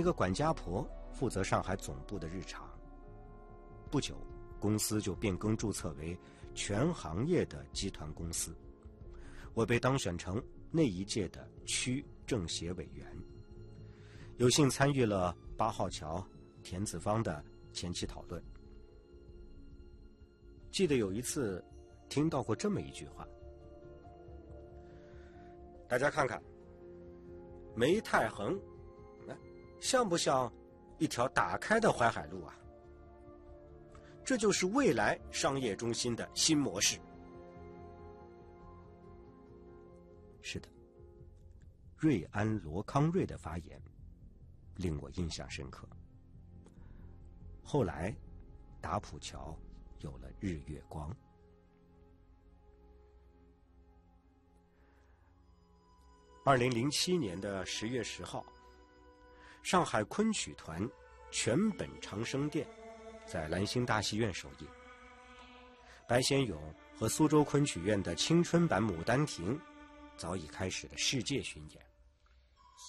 一个管家婆负责上海总部的日常。不久，公司就变更注册为全行业的集团公司。我被当选成那一届的区政协委员，有幸参与了8号桥、田子坊的前期讨论。记得有一次听到过这么一句话：大家看看，梅太横，像不像一条打开的淮海路啊？这就是未来商业中心的新模式。是的，瑞安罗康瑞的发言令我印象深刻。后来，打浦桥有了日月光。2007年的10月10号，上海昆曲团全本长生殿在兰心大戏院首映。白先勇和苏州昆曲院的青春版《牡丹亭》早已开始了世界巡演。